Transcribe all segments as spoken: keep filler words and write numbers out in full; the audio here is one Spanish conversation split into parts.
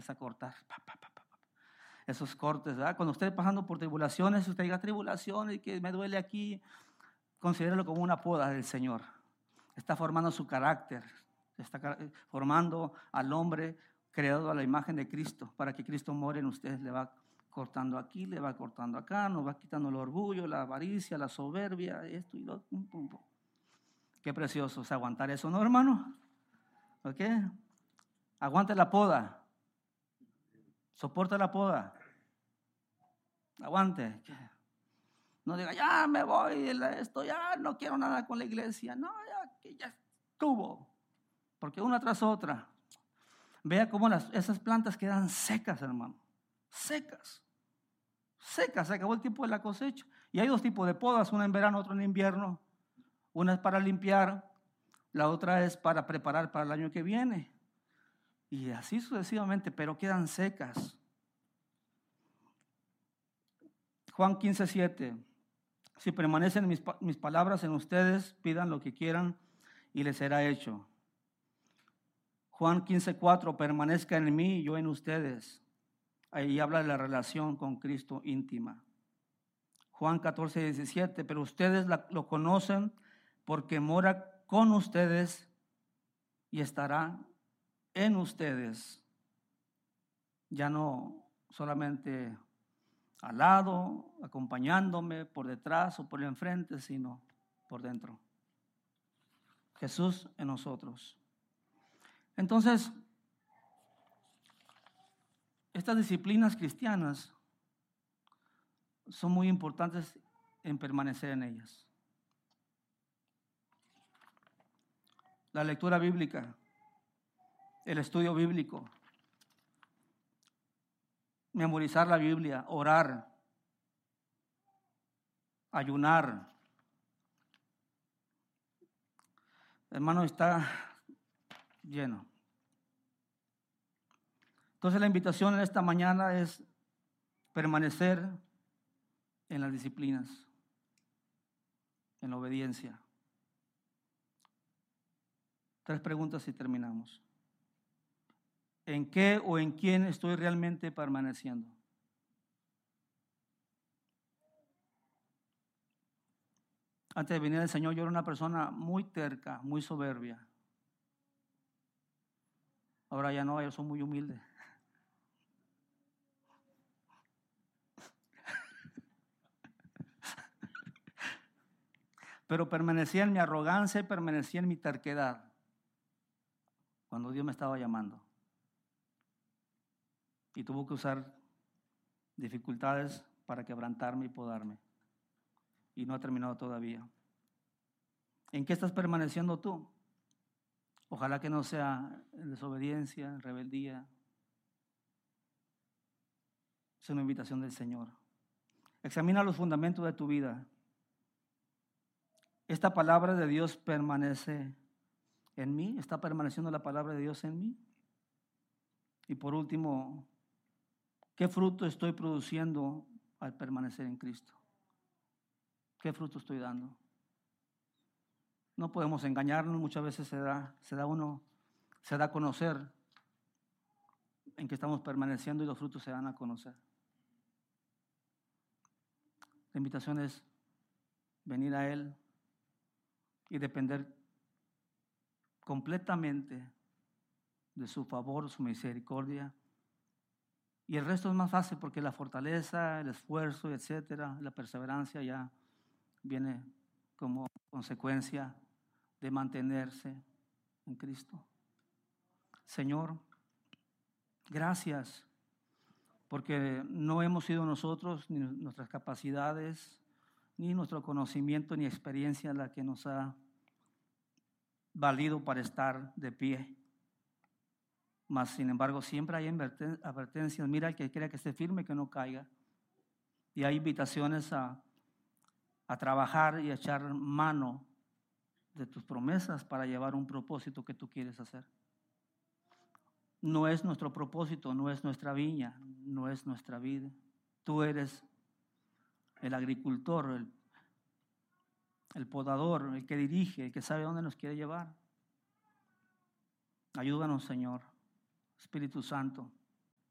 empieza a cortar. Pa, pa, pa, pa, pa. Esos cortes, ¿verdad? Cuando usted pasando por tribulaciones, usted diga tribulaciones y que me duele aquí, considérelo como una poda del Señor. Está formando su carácter, está formando al hombre creado a la imagen de Cristo, para que Cristo more en usted. Le va cortando aquí, le va cortando acá, nos va quitando el orgullo, la avaricia, la soberbia, esto y lo otro. Pum, pum, pum. Qué precioso es aguantar eso, ¿no, hermano? ¿Ok? Aguante la poda. Soporta la poda. Aguante. No diga, ya me voy, esto ya no quiero nada con la iglesia. No, ya, que ya estuvo. Porque una tras otra. Vea cómo las, esas plantas quedan secas, hermano. Secas. Secas. Se acabó el tiempo de la cosecha. Y hay dos tipos de podas, una en verano, otra en invierno. Una es para limpiar, la otra es para preparar para el año que viene. Y así sucesivamente, pero quedan secas. Juan quince, siete. Si permanecen mis, mis palabras en ustedes, pidan lo que quieran y les será hecho. Juan quince, cuatro. Permanezca en mí y yo en ustedes. Ahí habla de la relación con Cristo íntima. Juan catorce, diecisiete. Pero ustedes la, lo conocen porque mora con ustedes y estará en ustedes. Ya no solamente al lado, acompañándome por detrás o por enfrente, sino por dentro. Jesús en nosotros. Entonces, estas disciplinas cristianas son muy importantes en permanecer en ellas. La lectura bíblica, el estudio bíblico, memorizar la Biblia, orar, ayunar. Hermano, está lleno. Entonces la invitación en esta mañana es permanecer en las disciplinas, en la obediencia. Tres preguntas y terminamos. ¿En qué o en quién estoy realmente permaneciendo? Antes de venir al Señor, yo era una persona muy terca, muy soberbia. Ahora ya no, yo soy muy humilde. Pero permanecía en mi arrogancia y permanecía en mi terquedad cuando Dios me estaba llamando. Y tuvo que usar dificultades para quebrantarme y podarme. Y no ha terminado todavía. ¿En qué estás permaneciendo tú? Ojalá que no sea en desobediencia, en rebeldía. Es una invitación del Señor. Examina los fundamentos de tu vida. ¿Esta palabra de Dios permanece en mí? ¿Está permaneciendo la palabra de Dios en mí? Y por último, ¿qué fruto estoy produciendo al permanecer en Cristo? ¿Qué fruto estoy dando? No podemos engañarnos, muchas veces se da, se da uno, se da a conocer en que estamos permaneciendo y los frutos se dan a conocer. La invitación es venir a Él y depender completamente de su favor, su misericordia. Y el resto es más fácil porque la fortaleza, el esfuerzo, etcétera, la perseverancia ya viene como consecuencia de mantenerse en Cristo. Señor, gracias, porque no hemos sido nosotros, ni nuestras capacidades, ni nuestro conocimiento, ni experiencia la que nos ha valido para estar de pie. Mas, sin embargo, siempre hay advertencias. Mira, el que crea que esté firme, que no caiga. Y hay invitaciones a, a trabajar y a echar mano de tus promesas para llevar un propósito que tú quieres hacer. No es nuestro propósito, no es nuestra viña, no es nuestra vida. Tú eres el agricultor, el, el podador, el que dirige, el que sabe dónde nos quiere llevar. Ayúdanos, Señor, Espíritu Santo,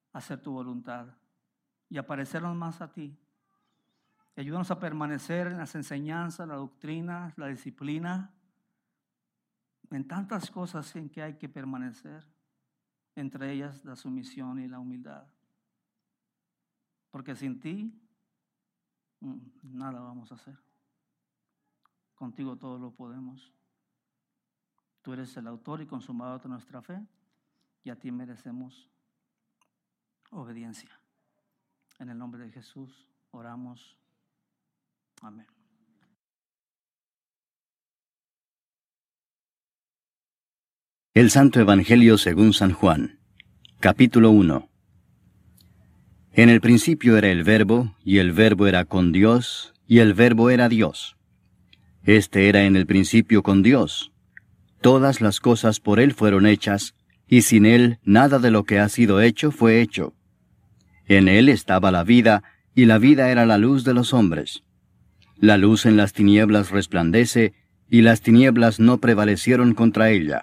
hacer tu voluntad y a parecernos más a ti. Ayúdanos a permanecer en las enseñanzas, la doctrina, la disciplina, en tantas cosas en que hay que permanecer, entre ellas la sumisión y la humildad. Porque sin ti, nada vamos a hacer. Contigo todo lo podemos. Tú eres el autor y consumador de nuestra fe y a ti merecemos obediencia. En el nombre de Jesús oramos. Amén. El Santo Evangelio según San Juan, capítulo uno. En el principio era el Verbo, y el Verbo era con Dios, y el Verbo era Dios. Este era en el principio con Dios. Todas las cosas por Él fueron hechas, y sin Él nada de lo que ha sido hecho fue hecho. En Él estaba la vida, y la vida era la luz de los hombres. La luz en las tinieblas resplandece, y las tinieblas no prevalecieron contra ella.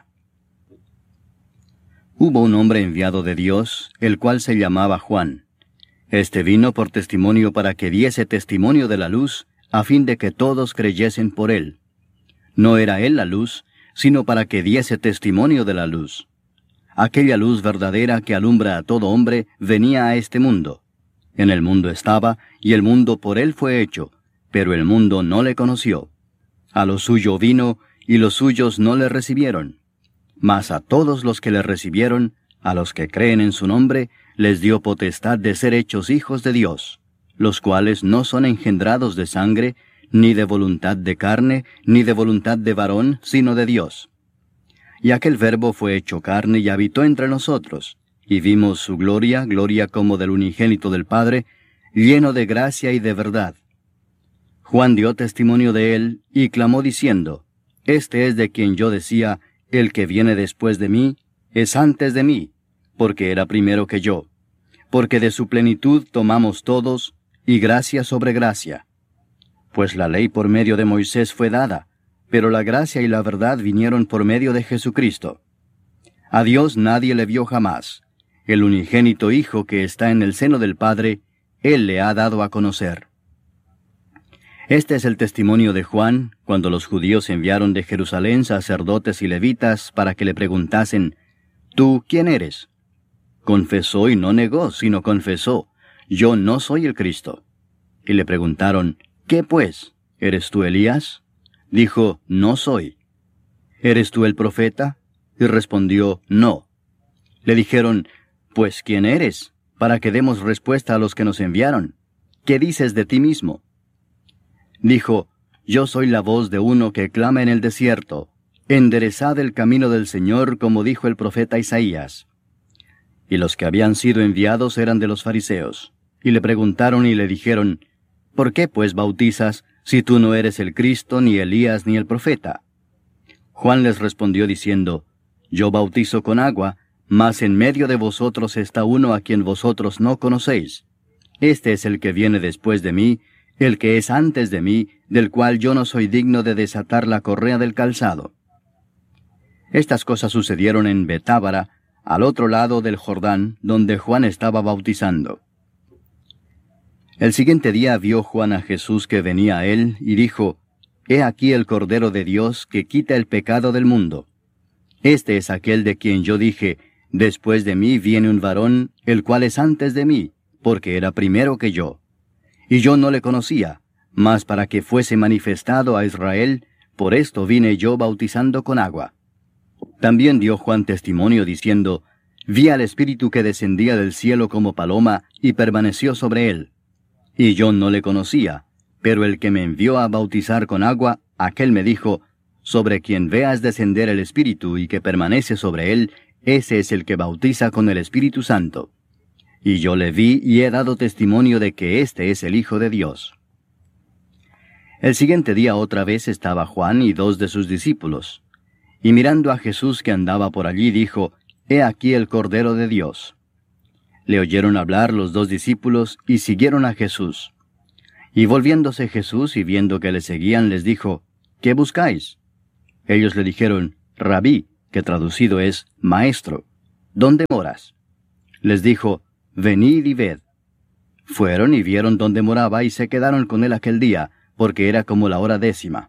Hubo un hombre enviado de Dios, el cual se llamaba Juan. Este vino por testimonio para que diese testimonio de la luz, a fin de que todos creyesen por él. No era él la luz, sino para que diese testimonio de la luz. Aquella luz verdadera que alumbra a todo hombre venía a este mundo. En el mundo estaba, y el mundo por él fue hecho, pero el mundo no le conoció. A lo suyo vino, y los suyos no le recibieron. Mas a todos los que le recibieron, a los que creen en su nombre, les dio potestad de ser hechos hijos de Dios, los cuales no son engendrados de sangre, ni de voluntad de carne, ni de voluntad de varón, sino de Dios. Y aquel Verbo fue hecho carne y habitó entre nosotros, y vimos su gloria, gloria como del unigénito del Padre, lleno de gracia y de verdad. Juan dio testimonio de él, y clamó diciendo, Este es de quien yo decía, el que viene después de mí, es antes de mí, porque era primero que yo, porque de su plenitud tomamos todos, y gracia sobre gracia. Pues la ley por medio de Moisés fue dada, pero la gracia y la verdad vinieron por medio de Jesucristo. A Dios nadie le vio jamás. El unigénito Hijo que está en el seno del Padre, Él le ha dado a conocer. Este es el testimonio de Juan, cuando los judíos enviaron de Jerusalén sacerdotes y levitas para que le preguntasen, ¿Tú quién eres? Confesó y no negó, sino confesó, Yo no soy el Cristo. Y le preguntaron, ¿Qué pues? ¿Eres tú Elías? Dijo, No soy. ¿Eres tú el profeta? Y respondió, No. Le dijeron, Pues ¿quién eres? Para que demos respuesta a los que nos enviaron. ¿Qué dices de ti mismo? Dijo, Yo soy la voz de uno que clama en el desierto, enderezad el camino del Señor, como dijo el profeta Isaías. Y los que habían sido enviados eran de los fariseos, y le preguntaron y le dijeron, ¿Por qué pues bautizas, si tú no eres el Cristo, ni Elías, ni el profeta? Juan les respondió diciendo, Yo bautizo con agua, mas en medio de vosotros está uno a quien vosotros no conocéis. Este es el que viene después de mí, el que es antes de mí, del cual yo no soy digno de desatar la correa del calzado. Estas cosas sucedieron en Betábara, al otro lado del Jordán, donde Juan estaba bautizando. El siguiente día vio Juan a Jesús que venía a él, y dijo, He aquí el Cordero de Dios que quita el pecado del mundo. Este es aquel de quien yo dije, Después de mí viene un varón, el cual es antes de mí, porque era primero que yo. Y yo no le conocía, mas para que fuese manifestado a Israel, por esto vine yo bautizando con agua. También dio Juan testimonio diciendo, Vi al Espíritu que descendía del cielo como paloma, y permaneció sobre él. Y yo no le conocía, pero el que me envió a bautizar con agua, aquel me dijo, Sobre quien veas descender el Espíritu y que permanece sobre él, ese es el que bautiza con el Espíritu Santo. Y yo le vi y he dado testimonio de que éste es el Hijo de Dios. El siguiente día otra vez estaba Juan y dos de sus discípulos. Y mirando a Jesús que andaba por allí, dijo, He aquí el Cordero de Dios. Le oyeron hablar los dos discípulos y siguieron a Jesús. Y volviéndose Jesús y viendo que le seguían, les dijo, ¿Qué buscáis? Ellos le dijeron, Rabí, que traducido es Maestro, ¿dónde moras? Les dijo, venid y ved. Fueron y vieron dónde moraba y se quedaron con él aquel día, porque era como la hora décima.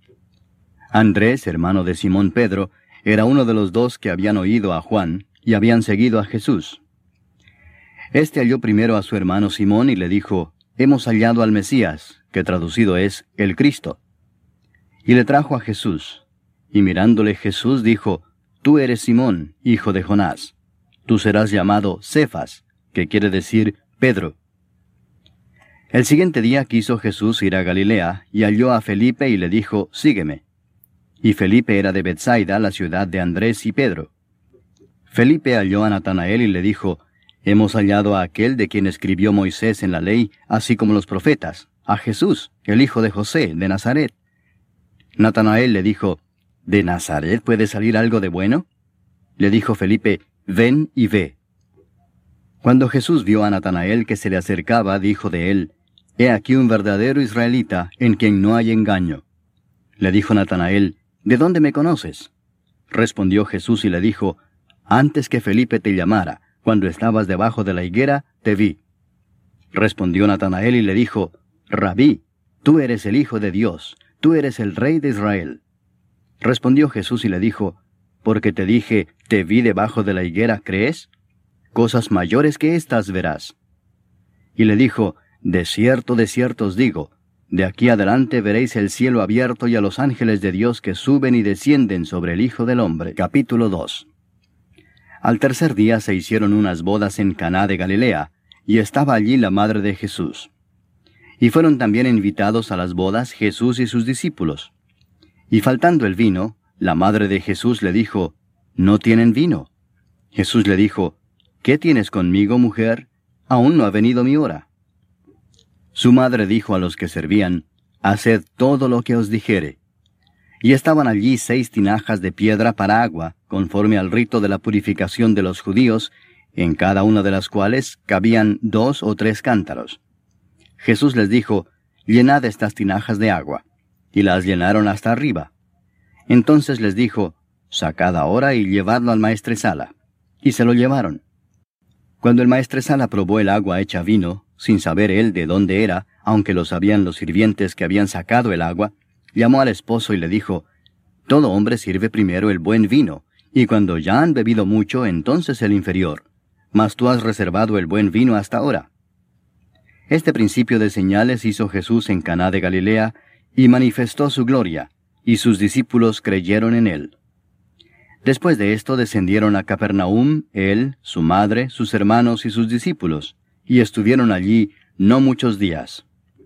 Andrés, hermano de Simón Pedro, era uno de los dos que habían oído a Juan y habían seguido a Jesús. Este halló primero a su hermano Simón y le dijo, hemos hallado al Mesías, que traducido es, el Cristo. Y le trajo a Jesús. Y mirándole Jesús dijo, tú eres Simón, hijo de Jonás. Tú serás llamado Cefas, que quiere decir Pedro. El siguiente día quiso Jesús ir a Galilea, y halló a Felipe y le dijo, sígueme. Y Felipe era de Betsaida, la ciudad de Andrés y Pedro. Felipe halló a Natanael y le dijo, hemos hallado a aquel de quien escribió Moisés en la ley, así como los profetas, a Jesús, el hijo de José, de Nazaret. Natanael le dijo, ¿de Nazaret puede salir algo de bueno? Le dijo Felipe, ven y ve. Cuando Jesús vio a Natanael que se le acercaba, dijo de él, he aquí un verdadero israelita en quien no hay engaño. Le dijo Natanael, ¿de dónde me conoces? Respondió Jesús y le dijo, antes que Felipe te llamara, cuando estabas debajo de la higuera, te vi. Respondió Natanael y le dijo, Rabí, tú eres el Hijo de Dios, tú eres el Rey de Israel. Respondió Jesús y le dijo, porque te dije, te vi debajo de la higuera, ¿crees? Cosas mayores que éstas verás. Y le dijo, de cierto, de cierto os digo, de aquí adelante veréis el cielo abierto y a los ángeles de Dios que suben y descienden sobre el Hijo del Hombre. Capítulo dos. Al tercer día se hicieron unas bodas en Caná de Galilea, y estaba allí la madre de Jesús. Y fueron también invitados a las bodas Jesús y sus discípulos. Y faltando el vino, la madre de Jesús le dijo, ¿no tienen vino? Jesús le dijo, ¿qué tienes conmigo, mujer? Aún no ha venido mi hora. Su madre dijo a los que servían, haced todo lo que os dijere. Y estaban allí seis tinajas de piedra para agua, conforme al rito de la purificación de los judíos, en cada una de las cuales cabían dos o tres cántaros. Jesús les dijo, llenad estas tinajas de agua, y las llenaron hasta arriba. Entonces les dijo, sacad ahora y llevadlo al maestresala. Y se lo llevaron. Cuando el maestresala probó el agua hecha vino, sin saber él de dónde era, aunque lo sabían los sirvientes que habían sacado el agua, llamó al esposo y le dijo, todo hombre sirve primero el buen vino, y cuando ya han bebido mucho, entonces el inferior. Mas tú has reservado el buen vino hasta ahora. Este principio de señales hizo Jesús en Caná de Galilea, y manifestó su gloria, y sus discípulos creyeron en él. Después de esto descendieron a Capernaum, él, su madre, sus hermanos y sus discípulos, y estuvieron allí no muchos días.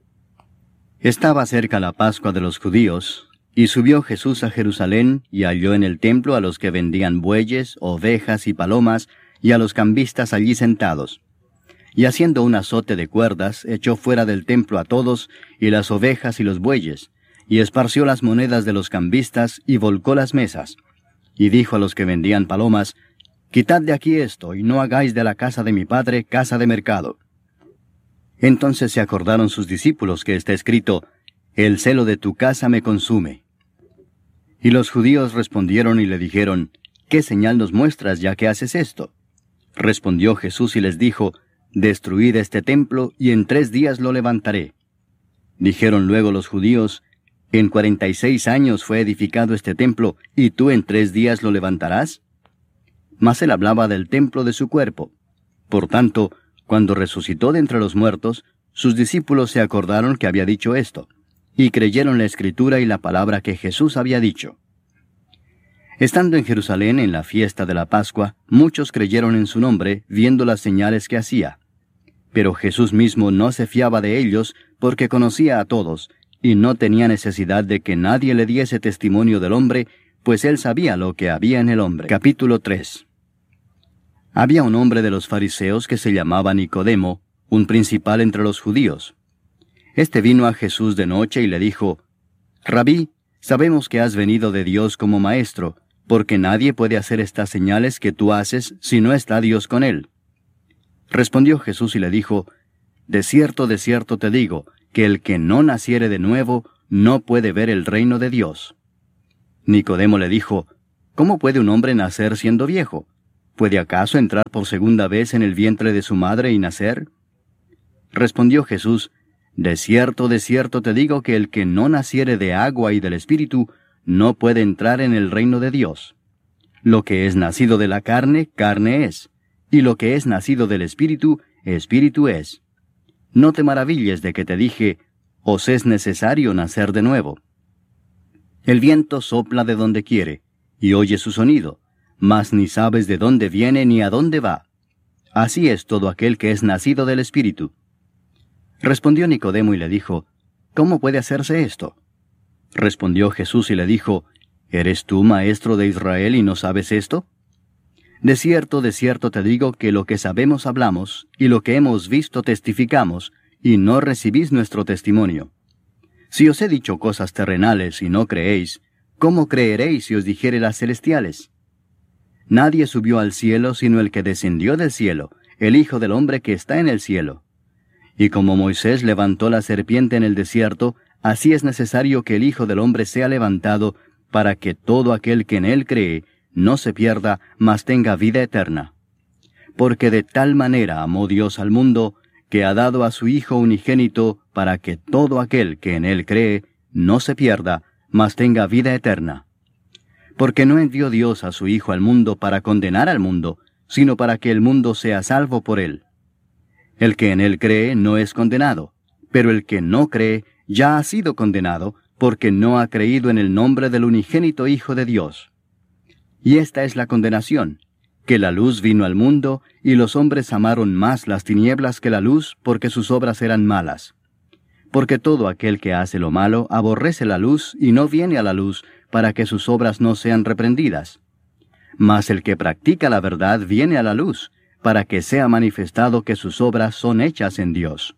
Estaba cerca la Pascua de los judíos, y subió Jesús a Jerusalén, y halló en el templo a los que vendían bueyes, ovejas y palomas, y a los cambistas allí sentados. Y haciendo un azote de cuerdas, echó fuera del templo a todos, y las ovejas y los bueyes, y esparció las monedas de los cambistas, y volcó las mesas. Y dijo a los que vendían palomas, quitad de aquí esto, y no hagáis de la casa de mi padre casa de mercado. Entonces se acordaron sus discípulos que está escrito, el celo de tu casa me consume. Y los judíos respondieron y le dijeron, ¿qué señal nos muestras ya que haces esto? Respondió Jesús y les dijo, destruid este templo, y en tres días lo levantaré. Dijeron luego los judíos, en cuarenta y seis años fue edificado este templo, ¿y tú en tres días lo levantarás? Mas él hablaba del templo de su cuerpo. Por tanto, cuando resucitó de entre los muertos, sus discípulos se acordaron que había dicho esto, y creyeron la Escritura y la palabra que Jesús había dicho. Estando en Jerusalén en la fiesta de la Pascua, muchos creyeron en su nombre, viendo las señales que hacía. Pero Jesús mismo no se fiaba de ellos, porque conocía a todos, y no tenía necesidad de que nadie le diese testimonio del hombre, pues él sabía lo que había en el hombre. Capítulo tres. Había un hombre de los fariseos que se llamaba Nicodemo, un principal entre los judíos. Este vino a Jesús de noche y le dijo, Rabí, sabemos que has venido de Dios como maestro, porque nadie puede hacer estas señales que tú haces si no está Dios con él. Respondió Jesús y le dijo, de cierto, de cierto te digo, que el que no naciere de nuevo no puede ver el reino de Dios. Nicodemo le dijo, ¿cómo puede un hombre nacer siendo viejo? ¿Puede acaso entrar por segunda vez en el vientre de su madre y nacer? Respondió Jesús, De cierto, de cierto te digo que el que no naciere de agua y del Espíritu, no puede entrar en el reino de Dios. Lo que es nacido de la carne, carne es, y lo que es nacido del Espíritu, Espíritu es. No te maravilles de que te dije, os es necesario nacer de nuevo. El viento sopla de donde quiere, y oye su sonido, mas ni sabes de dónde viene ni a dónde va. Así es todo aquel que es nacido del Espíritu. Respondió Nicodemo y le dijo, ¿Cómo puede hacerse esto? Respondió Jesús y le dijo, ¿Eres tú maestro de Israel y no sabes esto? De cierto, de cierto te digo que lo que sabemos hablamos, y lo que hemos visto testificamos, y no recibís nuestro testimonio. Si os he dicho cosas terrenales y no creéis, ¿cómo creeréis si os dijere las celestiales? Nadie subió al cielo sino el que descendió del cielo, el Hijo del Hombre que está en el cielo. Y como Moisés levantó la serpiente en el desierto, así es necesario que el Hijo del Hombre sea levantado, para que todo aquel que en él cree no se pierda, mas tenga vida eterna. Porque de tal manera amó Dios al mundo, que ha dado a su Hijo unigénito, para que todo aquel que en él cree no se pierda, mas tenga vida eterna. Porque no envió Dios a su Hijo al mundo para condenar al mundo, sino para que el mundo sea salvo por él. El que en él cree no es condenado, pero el que no cree ya ha sido condenado, porque no ha creído en el nombre del unigénito Hijo de Dios. Y esta es la condenación, que la luz vino al mundo, y los hombres amaron más las tinieblas que la luz, porque sus obras eran malas. Porque todo aquel que hace lo malo aborrece la luz, y no viene a la luz, para que sus obras no sean reprendidas. Mas el que practica la verdad viene a la luz, para que sea manifestado que sus obras son hechas en Dios.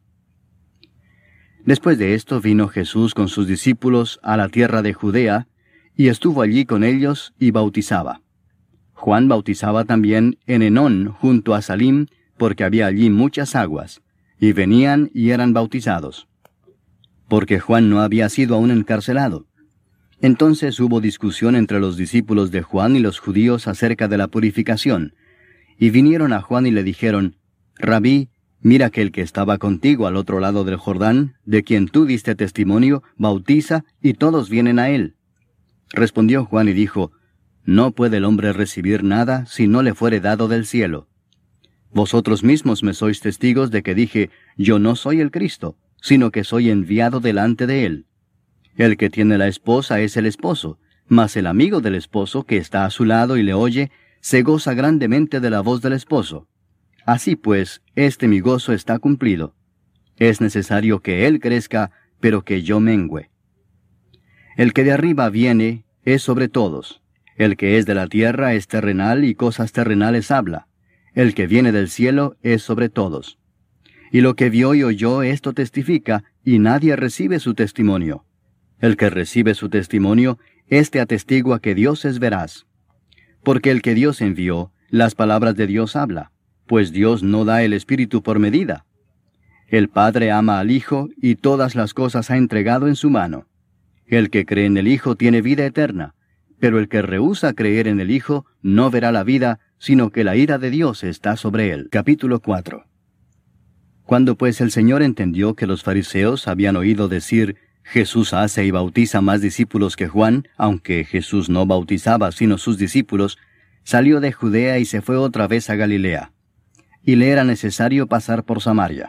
Después de esto vino Jesús con sus discípulos a la tierra de Judea, y estuvo allí con ellos y bautizaba. Juan bautizaba también en Enón junto a Salim, porque había allí muchas aguas, y venían y eran bautizados. Porque Juan no había sido aún encarcelado. Entonces hubo discusión entre los discípulos de Juan y los judíos acerca de la purificación, y vinieron a Juan y le dijeron, Rabí, mira que el que estaba contigo al otro lado del Jordán, de quien tú diste testimonio, bautiza, y todos vienen a él. Respondió Juan y dijo, No puede el hombre recibir nada si no le fuere dado del cielo. Vosotros mismos me sois testigos de que dije, Yo no soy el Cristo, sino que soy enviado delante de él. El que tiene la esposa es el esposo, mas el amigo del esposo que está a su lado y le oye, se goza grandemente de la voz del esposo. Así pues, este mi gozo está cumplido. Es necesario que él crezca, pero que yo mengüe. El que de arriba viene es sobre todos. El que es de la tierra es terrenal y cosas terrenales habla. El que viene del cielo es sobre todos. Y lo que vio y oyó esto testifica, y nadie recibe su testimonio. El que recibe su testimonio, éste atestigua que Dios es veraz. Porque el que Dios envió, las palabras de Dios habla, pues Dios no da el Espíritu por medida. El Padre ama al Hijo, y todas las cosas ha entregado en su mano. El que cree en el Hijo tiene vida eterna, pero el que rehúsa creer en el Hijo no verá la vida, sino que la ira de Dios está sobre él. Capítulo cuatro. Cuando pues el Señor entendió que los fariseos habían oído decir, Jesús hace y bautiza más discípulos que Juan, aunque Jesús no bautizaba sino sus discípulos, salió de Judea y se fue otra vez a Galilea. Y le era necesario pasar por Samaria.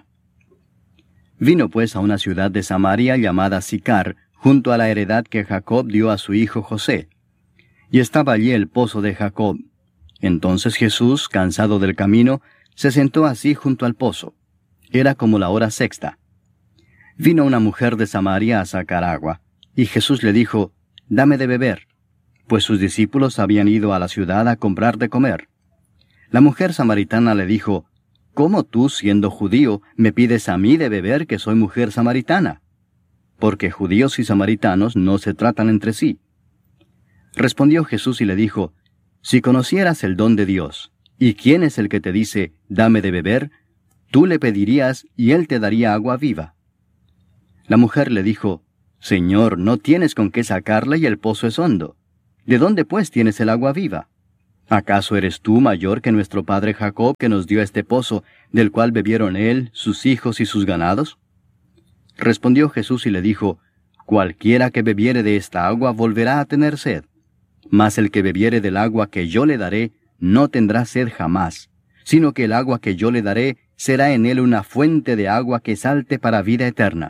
Vino pues a una ciudad de Samaria llamada Sicar, junto a la heredad que Jacob dio a su hijo José. Y estaba allí el pozo de Jacob. Entonces Jesús, cansado del camino, se sentó así junto al pozo. Era como la hora sexta. Vino una mujer de Samaria a sacar agua, y Jesús le dijo, Dame de beber, pues sus discípulos habían ido a la ciudad a comprar de comer. La mujer samaritana le dijo, ¿Cómo tú, siendo judío, me pides a mí de beber que soy mujer samaritana? Porque judíos y samaritanos no se tratan entre sí. Respondió Jesús y le dijo, Si conocieras el don de Dios, y quién es el que te dice, Dame de beber, tú le pedirías y él te daría agua viva. La mujer le dijo, Señor, no tienes con qué sacarla y el pozo es hondo. ¿De dónde pues tienes el agua viva? ¿Acaso eres tú mayor que nuestro padre Jacob, que nos dio este pozo, del cual bebieron él, sus hijos y sus ganados? Respondió Jesús y le dijo, Cualquiera que bebiere de esta agua volverá a tener sed, mas el que bebiere del agua que yo le daré no tendrá sed jamás, sino que el agua que yo le daré será en él una fuente de agua que salte para vida eterna.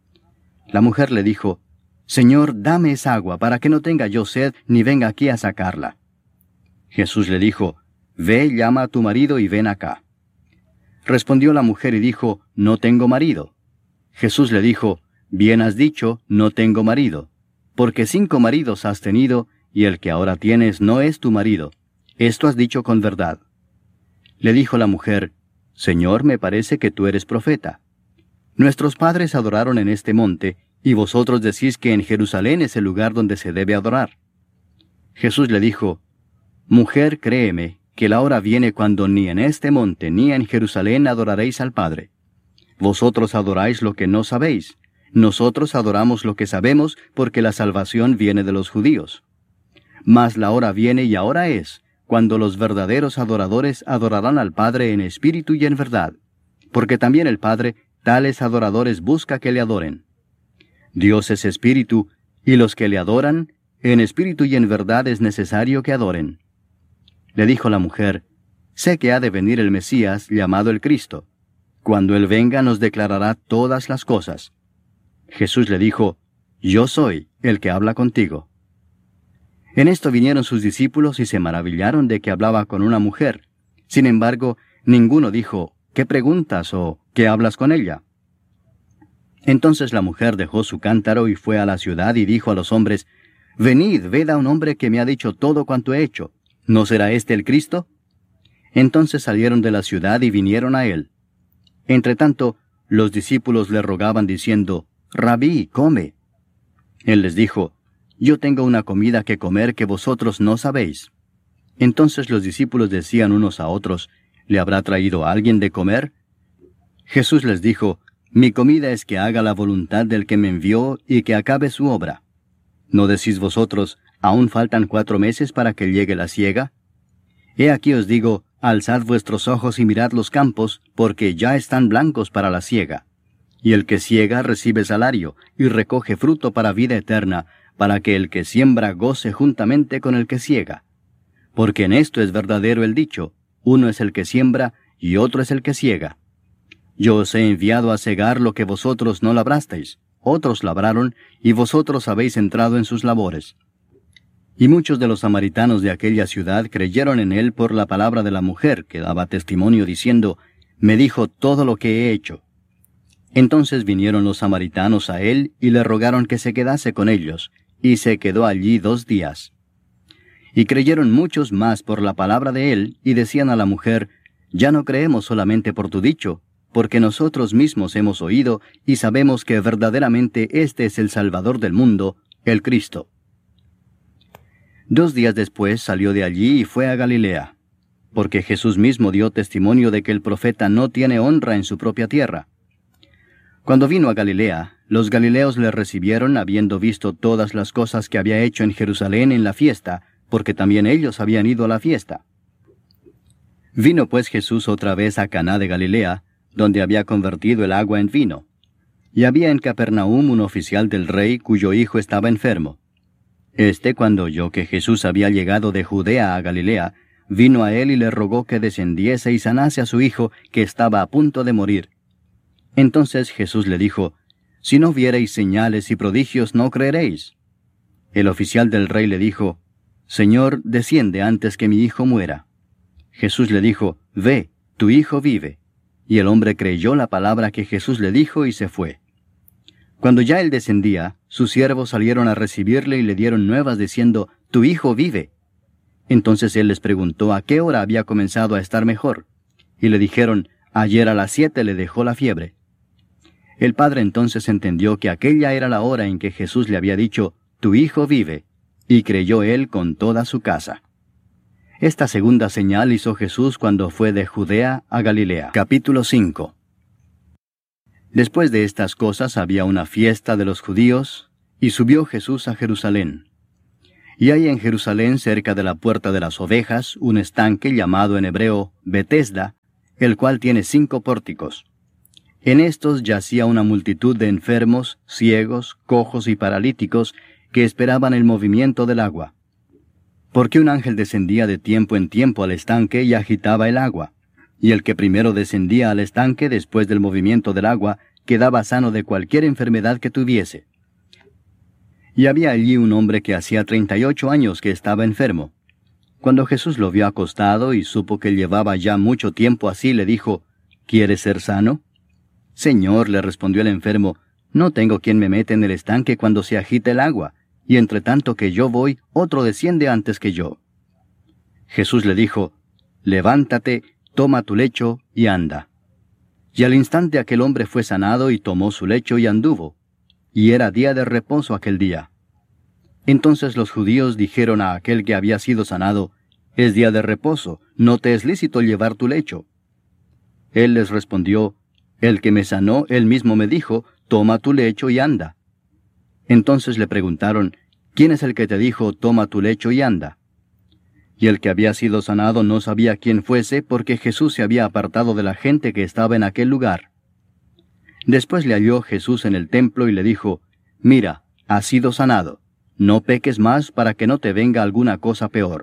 La mujer le dijo, Señor, dame esa agua, para que no tenga yo sed, ni venga aquí a sacarla. Jesús le dijo, Ve, llama a tu marido y ven acá. Respondió la mujer y dijo, No tengo marido. Jesús le dijo, Bien has dicho, no tengo marido, porque cinco maridos has tenido, y el que ahora tienes no es tu marido. Esto has dicho con verdad. Le dijo la mujer, Señor, me parece que tú eres profeta. Nuestros padres adoraron en este monte, y vosotros decís que en Jerusalén es el lugar donde se debe adorar. Jesús le dijo, Mujer, créeme, que la hora viene cuando ni en este monte ni en Jerusalén adoraréis al Padre. Vosotros adoráis lo que no sabéis. Nosotros adoramos lo que sabemos, porque la salvación viene de los judíos. Mas la hora viene y ahora es, cuando los verdaderos adoradores adorarán al Padre en espíritu y en verdad, porque también el Padre tales adoradores busca que le adoren. Dios es espíritu, y los que le adoran, en espíritu y en verdad es necesario que adoren. Le dijo la mujer, Sé que ha de venir el Mesías, llamado el Cristo. Cuando Él venga nos declarará todas las cosas. Jesús le dijo, Yo soy el que habla contigo. En esto vinieron sus discípulos y se maravillaron de que hablaba con una mujer. Sin embargo, ninguno dijo, ¿qué preguntas o qué hablas con ella? Entonces la mujer dejó su cántaro y fue a la ciudad y dijo a los hombres, Venid, ved a un hombre que me ha dicho todo cuanto he hecho. ¿No será este el Cristo? Entonces salieron de la ciudad y vinieron a él. Entretanto, los discípulos le rogaban diciendo, Rabí, come. Él les dijo, Yo tengo una comida que comer que vosotros no sabéis. Entonces los discípulos decían unos a otros, ¿le habrá traído alguien de comer? Jesús les dijo, Mi comida es que haga la voluntad del que me envió y que acabe su obra. ¿No decís vosotros, aún faltan cuatro meses para que llegue la siega? He aquí os digo, alzad vuestros ojos y mirad los campos, porque ya están blancos para la siega. Y el que siega recibe salario, y recoge fruto para vida eterna, para que el que siembra goce juntamente con el que siega. Porque en esto es verdadero el dicho, uno es el que siembra, y otro es el que siega. Yo os he enviado a segar lo que vosotros no labrasteis, otros labraron, y vosotros habéis entrado en sus labores. Y muchos de los samaritanos de aquella ciudad creyeron en él por la palabra de la mujer, que daba testimonio diciendo, Me dijo todo lo que he hecho. Entonces vinieron los samaritanos a él y le rogaron que se quedase con ellos, y se quedó allí dos días. Y creyeron muchos más por la palabra de él, y decían a la mujer, Ya no creemos solamente por tu dicho, porque nosotros mismos hemos oído y sabemos que verdaderamente este es el Salvador del mundo, el Cristo. Dos días después salió de allí y fue a Galilea, porque Jesús mismo dio testimonio de que el profeta no tiene honra en su propia tierra. Cuando vino a Galilea, los galileos le recibieron habiendo visto todas las cosas que había hecho en Jerusalén en la fiesta, porque también ellos habían ido a la fiesta. Vino pues Jesús otra vez a Caná de Galilea, donde había convertido el agua en vino. Y había en Capernaum un oficial del rey cuyo hijo estaba enfermo. Este, cuando oyó que Jesús había llegado de Judea a Galilea, vino a él y le rogó que descendiese y sanase a su hijo, que estaba a punto de morir. Entonces Jesús le dijo, Si no viereis señales y prodigios, no creeréis. El oficial del rey le dijo, Señor, desciende antes que mi hijo muera. Jesús le dijo, Ve, tu hijo vive. Y el hombre creyó la palabra que Jesús le dijo y se fue. Cuando ya él descendía, sus siervos salieron a recibirle y le dieron nuevas diciendo, Tu hijo vive. Entonces él les preguntó a qué hora había comenzado a estar mejor. Y le dijeron, Ayer a las siete le dejó la fiebre. El padre entonces entendió que aquella era la hora en que Jesús le había dicho, Tu hijo vive, y creyó él con toda su casa. Esta segunda señal hizo Jesús cuando fue de Judea a Galilea. Capítulo cinco. Después de estas cosas había una fiesta de los judíos, y subió Jesús a Jerusalén. Y hay en Jerusalén, cerca de la puerta de las ovejas, un estanque llamado en hebreo Betesda, el cual tiene cinco pórticos. En estos yacía una multitud de enfermos, ciegos, cojos y paralíticos, que esperaban el movimiento del agua. Porque un ángel descendía de tiempo en tiempo al estanque y agitaba el agua. Y el que primero descendía al estanque después del movimiento del agua, quedaba sano de cualquier enfermedad que tuviese. Y había allí un hombre que hacía treinta y ocho años que estaba enfermo. Cuando Jesús lo vio acostado y supo que llevaba ya mucho tiempo así, le dijo, ¿quieres ser sano? Señor, le respondió el enfermo, no tengo quien me mete en el estanque cuando se agita el agua, y entre tanto que yo voy, otro desciende antes que yo. Jesús le dijo, levántate, toma tu lecho y anda. Y al instante aquel hombre fue sanado y tomó su lecho y anduvo. Y era día de reposo aquel día. Entonces los judíos dijeron a aquel que había sido sanado, es día de reposo, no te es lícito llevar tu lecho. Él les respondió, el que me sanó, él mismo me dijo, toma tu lecho y anda. Entonces le preguntaron, ¿quién es el que te dijo, toma tu lecho y anda? Y el que había sido sanado no sabía quién fuese, porque Jesús se había apartado de la gente que estaba en aquel lugar. Después le halló Jesús en el templo y le dijo, mira, has sido sanado, no peques más para que no te venga alguna cosa peor.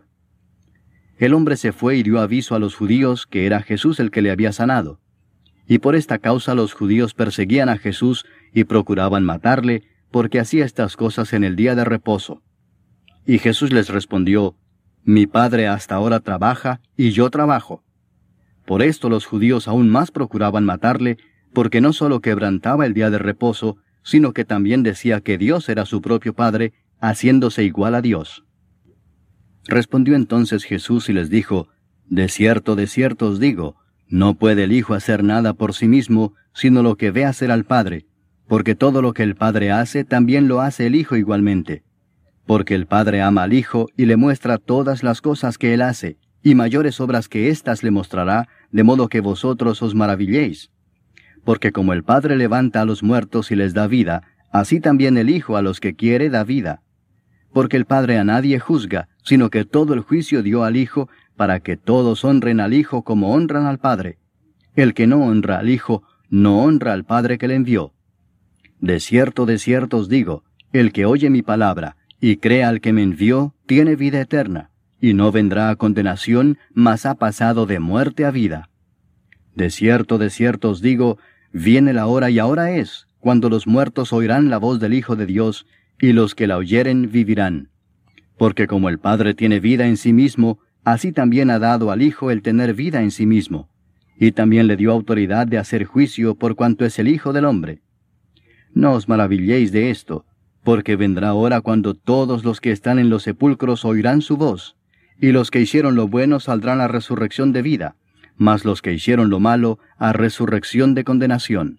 El hombre se fue y dio aviso a los judíos que era Jesús el que le había sanado. Y por esta causa los judíos perseguían a Jesús y procuraban matarle, porque hacía estas cosas en el día de reposo. Y Jesús les respondió, mi Padre hasta ahora trabaja, y yo trabajo. Por esto los judíos aún más procuraban matarle, porque no sólo quebrantaba el día de reposo, sino que también decía que Dios era su propio Padre, haciéndose igual a Dios. Respondió entonces Jesús y les dijo, de cierto, de cierto os digo, no puede el Hijo hacer nada por sí mismo, sino lo que ve hacer al Padre, porque todo lo que el Padre hace, también lo hace el Hijo igualmente. Porque el Padre ama al Hijo y le muestra todas las cosas que Él hace, y mayores obras que éstas le mostrará, de modo que vosotros os maravilléis. Porque como el Padre levanta a los muertos y les da vida, así también el Hijo a los que quiere da vida. Porque el Padre a nadie juzga, sino que todo el juicio dio al Hijo, para que todos honren al Hijo como honran al Padre. El que no honra al Hijo, no honra al Padre que le envió. De cierto, de cierto os digo, el que oye mi palabra, y crea al que me envió, tiene vida eterna, y no vendrá a condenación, mas ha pasado de muerte a vida. De cierto, de cierto os digo, viene la hora y ahora es, cuando los muertos oirán la voz del Hijo de Dios, y los que la oyeren vivirán. Porque como el Padre tiene vida en sí mismo, así también ha dado al Hijo el tener vida en sí mismo, y también le dio autoridad de hacer juicio por cuanto es el Hijo del hombre. No os maravilléis de esto, porque vendrá hora cuando todos los que están en los sepulcros oirán su voz, y los que hicieron lo bueno saldrán a resurrección de vida, mas los que hicieron lo malo a resurrección de condenación.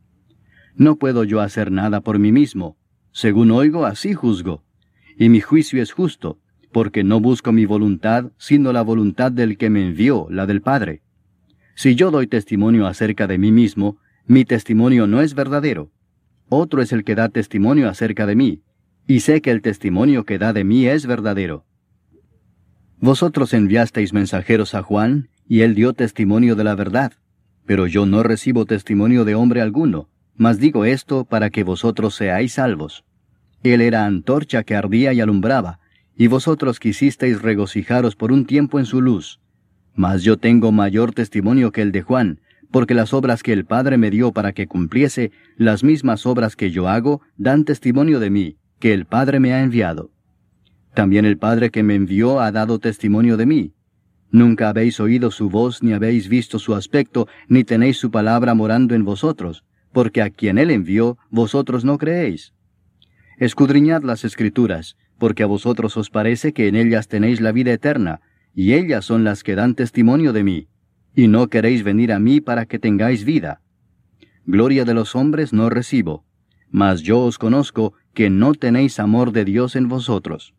No puedo yo hacer nada por mí mismo, según oigo así juzgo, y mi juicio es justo, porque no busco mi voluntad, sino la voluntad del que me envió, la del Padre. Si yo doy testimonio acerca de mí mismo, mi testimonio no es verdadero. Otro es el que da testimonio acerca de mí, y sé que el testimonio que da de mí es verdadero. Vosotros enviasteis mensajeros a Juan, y él dio testimonio de la verdad, pero yo no recibo testimonio de hombre alguno, mas digo esto para que vosotros seáis salvos. Él era antorcha que ardía y alumbraba, y vosotros quisisteis regocijaros por un tiempo en su luz. Mas yo tengo mayor testimonio que el de Juan, porque las obras que el Padre me dio para que cumpliese, las mismas obras que yo hago, dan testimonio de mí, que el Padre me ha enviado. También el Padre que me envió ha dado testimonio de mí. Nunca habéis oído su voz, ni habéis visto su aspecto, ni tenéis su palabra morando en vosotros, porque a quien él envió, vosotros no creéis. Escudriñad las Escrituras, porque a vosotros os parece que en ellas tenéis la vida eterna, y ellas son las que dan testimonio de mí. Y no queréis venir a mí para que tengáis vida. Gloria de los hombres no recibo, mas yo os conozco que no tenéis amor de Dios en vosotros.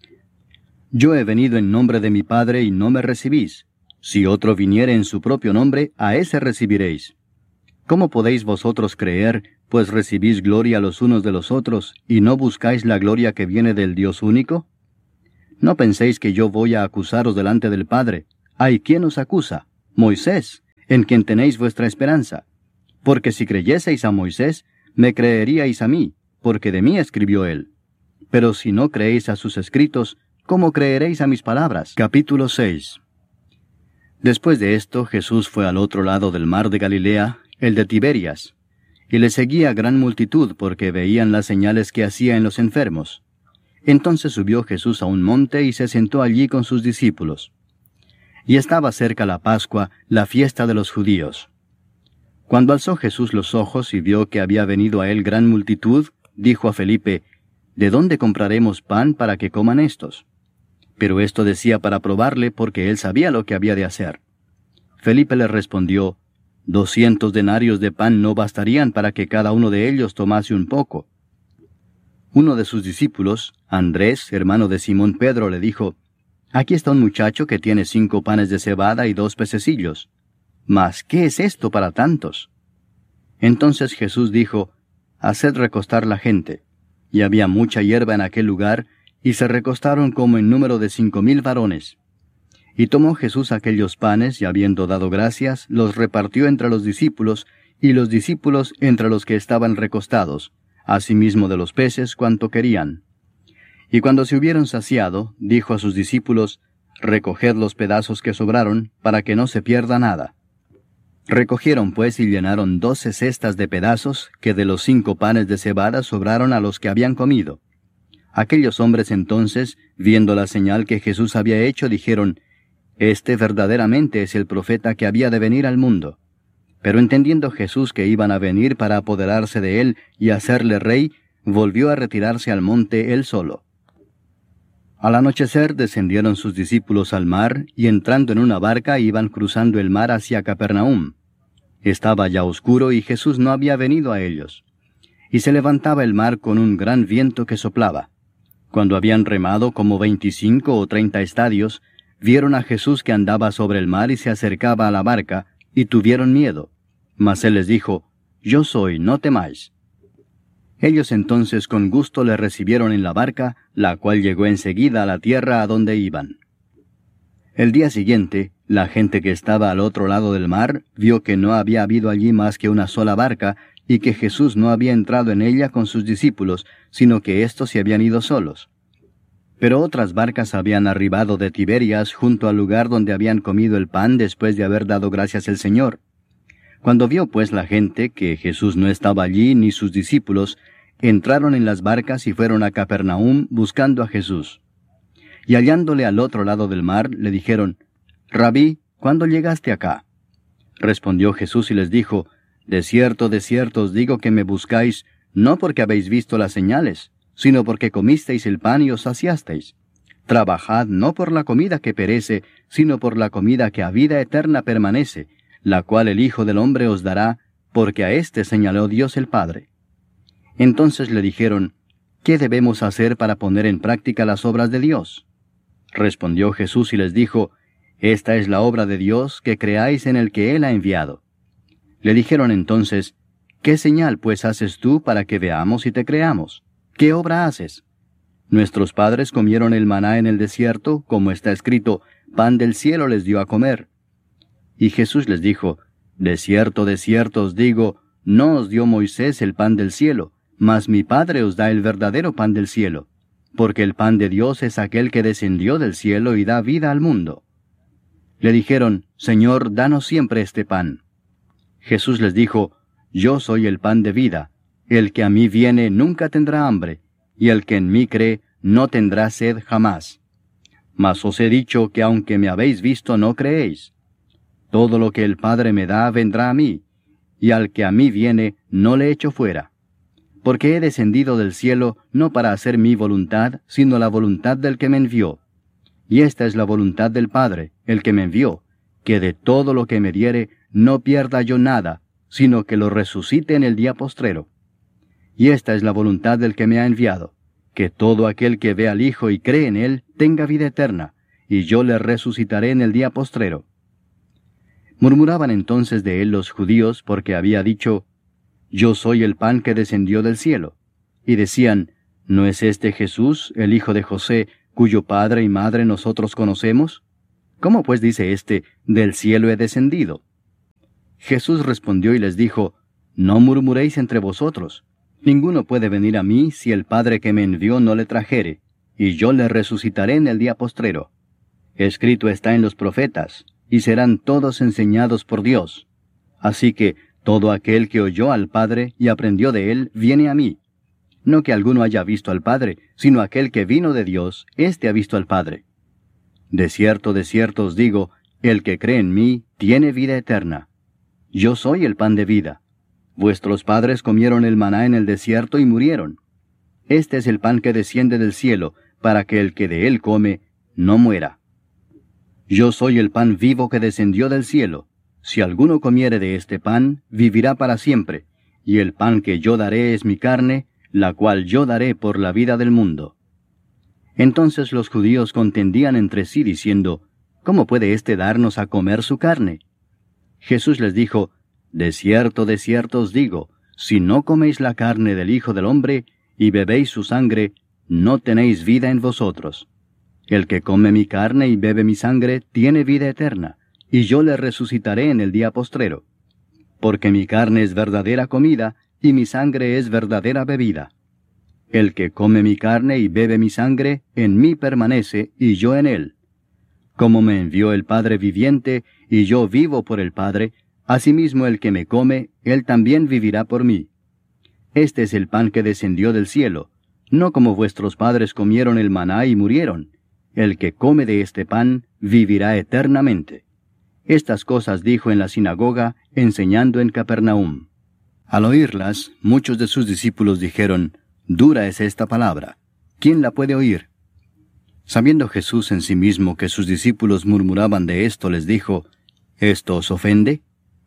Yo he venido en nombre de mi Padre y no me recibís. Si otro viniere en su propio nombre, a ese recibiréis. ¿Cómo podéis vosotros creer, pues recibís gloria los unos de los otros, y no buscáis la gloria que viene del Dios único? No penséis que yo voy a acusaros delante del Padre. ¿Hay quien os acusa? Moisés, en quien tenéis vuestra esperanza. Porque si creyeseis a Moisés, me creeríais a mí, porque de mí escribió él. Pero si no creéis a sus escritos, ¿cómo creeréis a mis palabras? Capítulo seis. Después de esto, Jesús fue al otro lado del mar de Galilea, el de Tiberias, y le seguía gran multitud porque veían las señales que hacía en los enfermos. Entonces subió Jesús a un monte y se sentó allí con sus discípulos. Y estaba cerca la Pascua, la fiesta de los judíos. Cuando alzó Jesús los ojos y vio que había venido a él gran multitud, dijo a Felipe, ¿de dónde compraremos pan para que coman estos? Pero esto decía para probarle, porque él sabía lo que había de hacer. Felipe le respondió, Doscientos denarios de pan no bastarían para que cada uno de ellos tomase un poco. Uno de sus discípulos, Andrés, hermano de Simón Pedro, le dijo, Aquí está un muchacho que tiene cinco panes de cebada y dos pececillos. Mas, ¿qué es esto para tantos? Entonces Jesús dijo, Haced recostar la gente. Y había mucha hierba en aquel lugar, y se recostaron como en número de cinco mil varones. Y tomó Jesús aquellos panes, y habiendo dado gracias, los repartió entre los discípulos, y los discípulos entre los que estaban recostados, asimismo de los peces cuanto querían. Y cuando se hubieron saciado, dijo a sus discípulos, Recoged los pedazos que sobraron, para que no se pierda nada. Recogieron pues y llenaron doce cestas de pedazos, que de los cinco panes de cebada sobraron a los que habían comido. Aquellos hombres entonces, viendo la señal que Jesús había hecho, dijeron, Este verdaderamente es el profeta que había de venir al mundo. Pero entendiendo Jesús que iban a venir para apoderarse de él y hacerle rey, volvió a retirarse al monte él solo. Al anochecer descendieron sus discípulos al mar, y entrando en una barca iban cruzando el mar hacia Capernaum. Estaba ya oscuro y Jesús no había venido a ellos. Y se levantaba el mar con un gran viento que soplaba. Cuando habían remado como veinticinco o treinta estadios, vieron a Jesús que andaba sobre el mar y se acercaba a la barca, y tuvieron miedo. Mas él les dijo, Yo soy, no temáis. Ellos entonces con gusto le recibieron en la barca, la cual llegó enseguida a la tierra a donde iban. El día siguiente, la gente que estaba al otro lado del mar vio que no había habido allí más que una sola barca, y que Jesús no había entrado en ella con sus discípulos, sino que éstos se habían ido solos. Pero otras barcas habían arribado de Tiberias junto al lugar donde habían comido el pan después de haber dado gracias al Señor. Cuando vio pues la gente que Jesús no estaba allí ni sus discípulos, entraron en las barcas y fueron a Capernaum buscando a Jesús. Y hallándole al otro lado del mar, le dijeron, Rabí, ¿cuándo llegaste acá? Respondió Jesús y les dijo, De cierto, de cierto os digo que me buscáis, no porque habéis visto las señales, sino porque comisteis el pan y os saciasteis. Trabajad no por la comida que perece, sino por la comida que a vida eterna permanece, la cual el Hijo del Hombre os dará, porque a éste señaló Dios el Padre. Entonces le dijeron, ¿qué debemos hacer para poner en práctica las obras de Dios? Respondió Jesús y les dijo, Esta es la obra de Dios, que creáis en el que Él ha enviado. Le dijeron entonces, ¿qué señal pues haces tú para que veamos y te creamos? ¿Qué obra haces? Nuestros padres comieron el maná en el desierto, como está escrito, pan del cielo les dio a comer. Y Jesús les dijo, De cierto, de cierto os digo, no os dio Moisés el pan del cielo, mas mi Padre os da el verdadero pan del cielo, porque el pan de Dios es aquel que descendió del cielo y da vida al mundo. Le dijeron, Señor, danos siempre este pan. Jesús les dijo, Yo soy el pan de vida, el que a mí viene nunca tendrá hambre, y el que en mí cree no tendrá sed jamás. Mas os he dicho que aunque me habéis visto no creéis. Todo lo que el Padre me da vendrá a mí, y al que a mí viene no le echo fuera. Porque he descendido del cielo no para hacer mi voluntad, sino la voluntad del que me envió. Y esta es la voluntad del Padre, el que me envió, que de todo lo que me diere no pierda yo nada, sino que lo resucite en el día postrero. Y esta es la voluntad del que me ha enviado, que todo aquel que ve al Hijo y cree en Él tenga vida eterna, y yo le resucitaré en el día postrero. Murmuraban entonces de él los judíos porque había dicho, Yo soy el pan que descendió del cielo. Y decían, ¿no es este Jesús, el hijo de José, cuyo padre y madre nosotros conocemos? ¿Cómo pues dice éste, del cielo he descendido? Jesús respondió y les dijo, no murmuréis entre vosotros. Ninguno puede venir a mí si el Padre que me envió no le trajere, y yo le resucitaré en el día postrero. Escrito está en los profetas, y serán todos enseñados por Dios. Así que todo aquel que oyó al Padre y aprendió de él, viene a mí. No que alguno haya visto al Padre, sino aquel que vino de Dios, éste ha visto al Padre. De cierto, de cierto os digo, el que cree en mí, tiene vida eterna. Yo soy el pan de vida. Vuestros padres comieron el maná en el desierto y murieron. Este es el pan que desciende del cielo, para que el que de él come, no muera. Yo soy el pan vivo que descendió del cielo. Si alguno comiere de este pan, vivirá para siempre, y el pan que yo daré es mi carne, la cual yo daré por la vida del mundo. Entonces los judíos contendían entre sí, diciendo, ¿cómo puede éste darnos a comer su carne? Jesús les dijo, de cierto, de cierto os digo, si no coméis la carne del Hijo del Hombre, y bebéis su sangre, no tenéis vida en vosotros. El que come mi carne y bebe mi sangre, tiene vida eterna, y yo le resucitaré en el día postrero. Porque mi carne es verdadera comida, y mi sangre es verdadera bebida. El que come mi carne y bebe mi sangre, en mí permanece, y yo en él. Como me envió el Padre viviente, y yo vivo por el Padre, asimismo el que me come, él también vivirá por mí. Este es el pan que descendió del cielo, no como vuestros padres comieron el maná y murieron. El que come de este pan, vivirá eternamente. Estas cosas dijo en la sinagoga, enseñando en Capernaum. Al oírlas, muchos de sus discípulos dijeron, dura es esta palabra, ¿quién la puede oír? Sabiendo Jesús en sí mismo que sus discípulos murmuraban de esto, les dijo, ¿esto os ofende?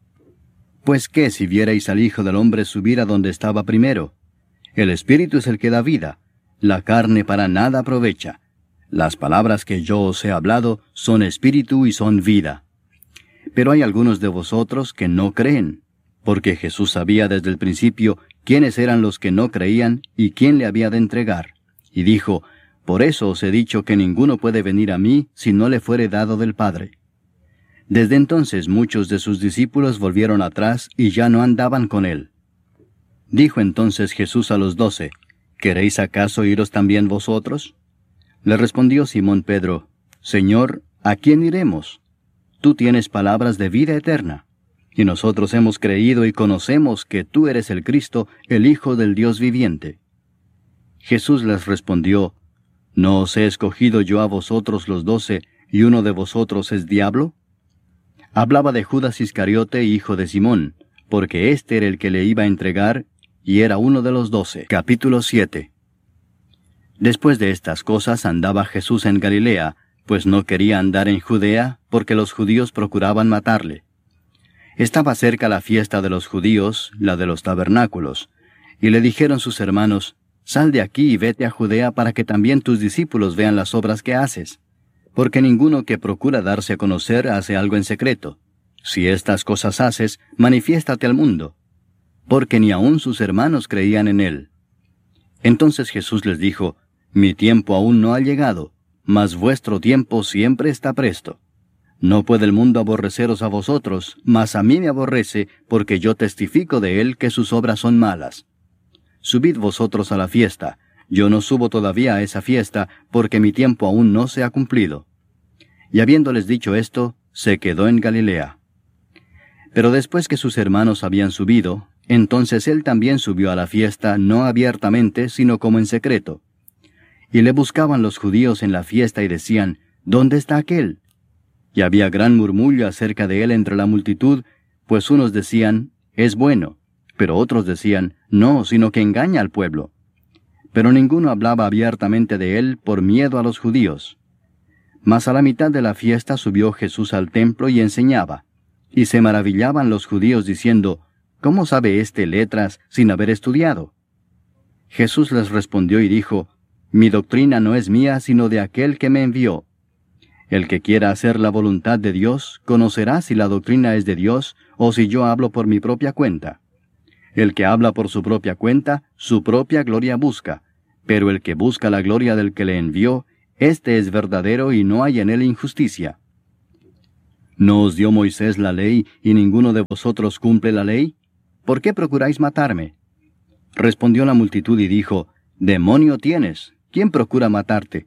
Pues qué si vierais al Hijo del Hombre subir a donde estaba primero. El Espíritu es el que da vida, la carne para nada aprovecha. Las palabras que yo os he hablado son espíritu y son vida. Pero hay algunos de vosotros que no creen, porque Jesús sabía desde el principio quiénes eran los que no creían y quién le había de entregar. Y dijo, por eso os he dicho que ninguno puede venir a mí si no le fuere dado del Padre. Desde entonces muchos de sus discípulos volvieron atrás y ya no andaban con él. Dijo entonces Jesús a los doce, ¿queréis acaso iros también vosotros? Le respondió Simón Pedro, Señor, ¿a quién iremos? Tú tienes palabras de vida eterna, y nosotros hemos creído y conocemos que tú eres el Cristo, el Hijo del Dios viviente. Jesús les respondió, ¿no os he escogido yo a vosotros los doce, y uno de vosotros es diablo? Hablaba de Judas Iscariote, hijo de Simón, porque éste era el que le iba a entregar, y era uno de los doce. Capítulo siete. Después de estas cosas andaba Jesús en Galilea, pues no quería andar en Judea, porque los judíos procuraban matarle. Estaba cerca la fiesta de los judíos, la de los tabernáculos, y le dijeron sus hermanos, Sal de aquí y vete a Judea para que también tus discípulos vean las obras que haces. Porque ninguno que procura darse a conocer hace algo en secreto. Si estas cosas haces, manifiéstate al mundo. Porque ni aun sus hermanos creían en él. Entonces Jesús les dijo, Mi tiempo aún no ha llegado, mas vuestro tiempo siempre está presto. No puede el mundo aborreceros a vosotros, mas a mí me aborrece, porque yo testifico de él que sus obras son malas. Subid vosotros a la fiesta. Yo no subo todavía a esa fiesta, porque mi tiempo aún no se ha cumplido. Y habiéndoles dicho esto, se quedó en Galilea. Pero después que sus hermanos habían subido, entonces él también subió a la fiesta, no abiertamente, sino como en secreto. Y le buscaban los judíos en la fiesta y decían, ¿dónde está aquel? Y había gran murmullo acerca de él entre la multitud, pues unos decían, es bueno, pero otros decían, no, sino que engaña al pueblo. Pero ninguno hablaba abiertamente de él por miedo a los judíos. Mas a la mitad de la fiesta subió Jesús al templo y enseñaba, y se maravillaban los judíos diciendo, ¿cómo sabe éste letras sin haber estudiado? Jesús les respondió y dijo, Mi doctrina no es mía, sino de aquel que me envió. El que quiera hacer la voluntad de Dios, conocerá si la doctrina es de Dios, o si yo hablo por mi propia cuenta. El que habla por su propia cuenta, su propia gloria busca, pero el que busca la gloria del que le envió, Este es verdadero y no hay en él injusticia. ¿No os dio Moisés la ley y ninguno de vosotros cumple la ley? ¿Por qué procuráis matarme? Respondió la multitud y dijo, Demonio tienes, ¿quién procura matarte?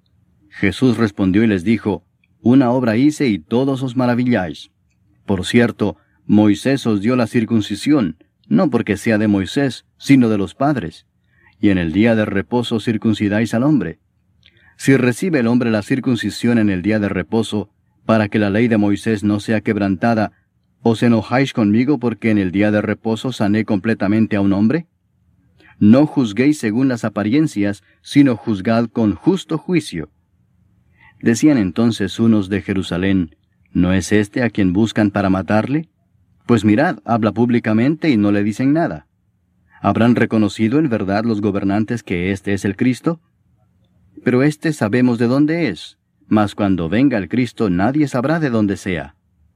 Jesús respondió y les dijo, Una obra hice y todos os maravilláis. Por cierto, Moisés os dio la circuncisión, no porque sea de Moisés, sino de los padres. Y en el día de reposo circuncidáis al hombre. Si recibe el hombre la circuncisión en el día de reposo, para que la ley de Moisés no sea quebrantada, ¿os enojáis conmigo porque en el día de reposo sané completamente a un hombre? No juzguéis según las apariencias, sino juzgad con justo juicio. Decían entonces unos de Jerusalén, ¿no es este a quien buscan para matarle? Pues mirad, habla públicamente y no le dicen nada. ¿Habrán reconocido en verdad los gobernantes que este es el Cristo? Pero este sabemos de dónde es, mas cuando venga el Cristo nadie sabrá de dónde sea.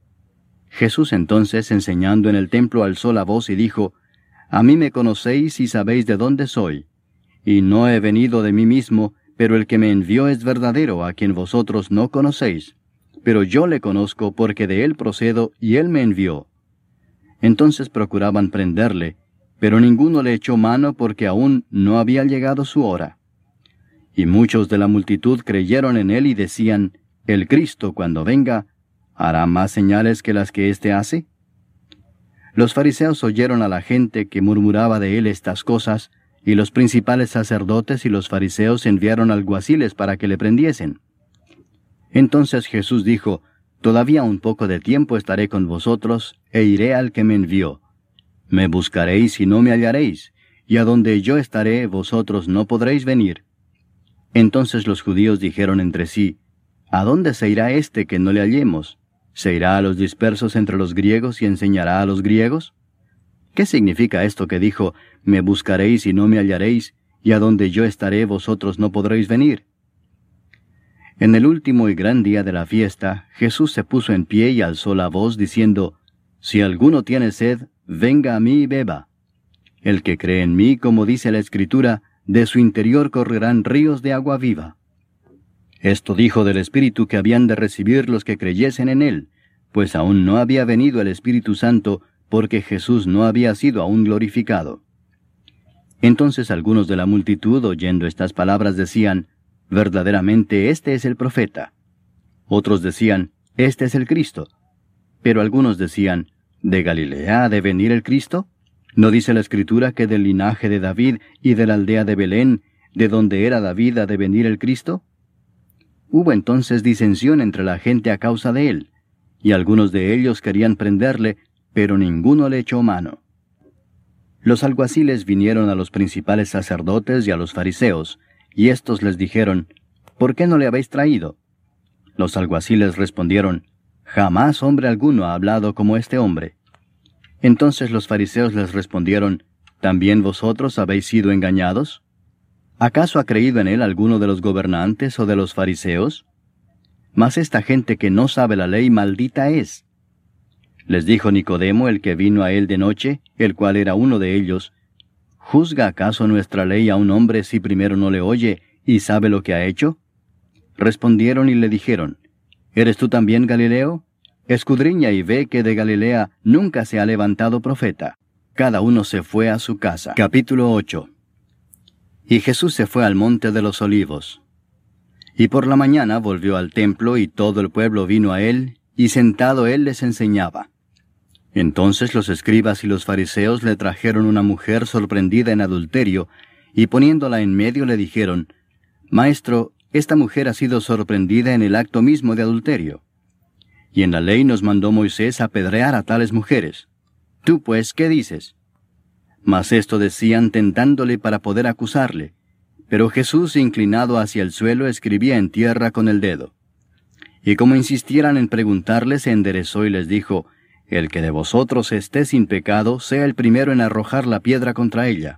Jesús entonces, enseñando en el templo, alzó la voz y dijo, A mí me conocéis y sabéis de dónde soy, y no he venido de mí mismo, pero el que me envió es verdadero, a quien vosotros no conocéis. Pero yo le conozco porque de él procedo y él me envió. Entonces procuraban prenderle, pero ninguno le echó mano porque aún no había llegado su hora. Y muchos de la multitud creyeron en él y decían, El Cristo, cuando venga, ¿hará más señales que las que éste hace? Los fariseos oyeron a la gente que murmuraba de él estas cosas, y los principales sacerdotes y los fariseos enviaron alguaciles para que le prendiesen. Entonces Jesús dijo, Todavía un poco de tiempo estaré con vosotros, e iré al que me envió. Me buscaréis y no me hallaréis, y a donde yo estaré vosotros no podréis venir. Entonces los judíos dijeron entre sí, ¿A dónde se irá éste que no le hallemos? ¿Se irá a los dispersos entre los griegos y enseñará a los griegos? ¿Qué significa esto que dijo, me buscaréis y no me hallaréis, y a donde yo estaré vosotros no podréis venir? En el último y gran día de la fiesta, Jesús se puso en pie y alzó la voz diciendo, Si alguno tiene sed, venga a mí y beba. El que cree en mí, como dice la Escritura, de su interior correrán ríos de agua viva. Esto dijo del Espíritu que habían de recibir los que creyesen en él, pues aún no había venido el Espíritu Santo, porque Jesús no había sido aún glorificado. Entonces algunos de la multitud, oyendo estas palabras, decían, Verdaderamente este es el profeta. Otros decían, Este es el Cristo. Pero algunos decían, ¿De Galilea ha de venir el Cristo? ¿No dice la Escritura que del linaje de David y de la aldea de Belén, de donde era David, ha de venir el Cristo? Hubo entonces disensión entre la gente a causa de él, y algunos de ellos querían prenderle, pero ninguno le echó mano. Los alguaciles vinieron a los principales sacerdotes y a los fariseos, y éstos les dijeron, ¿por qué no le habéis traído? Los alguaciles respondieron, Jamás hombre alguno ha hablado como este hombre. Entonces los fariseos les respondieron, ¿también vosotros habéis sido engañados? ¿Acaso ha creído en él alguno de los gobernantes o de los fariseos? Mas esta gente que no sabe la ley maldita es. Les dijo Nicodemo, el que vino a él de noche, el cual era uno de ellos, ¿juzga acaso nuestra ley a un hombre si primero no le oye y sabe lo que ha hecho? Respondieron y le dijeron, ¿eres tú también Galileo? Escudriña y ve que de Galilea nunca se ha levantado profeta. Cada uno se fue a su casa. Capítulo ocho. Y Jesús se fue al monte de los olivos. Y por la mañana volvió al templo, y todo el pueblo vino a él, y sentado él les enseñaba. Entonces los escribas y los fariseos le trajeron una mujer sorprendida en adulterio, y poniéndola en medio le dijeron, Maestro, esta mujer ha sido sorprendida en el acto mismo de adulterio. Y en la ley nos mandó Moisés apedrear a tales mujeres. Tú pues, ¿qué dices? Mas esto decían tentándole para poder acusarle. Pero Jesús, inclinado hacia el suelo, escribía en tierra con el dedo. Y como insistieran en preguntarle, se enderezó y les dijo, El que de vosotros esté sin pecado, sea el primero en arrojar la piedra contra ella.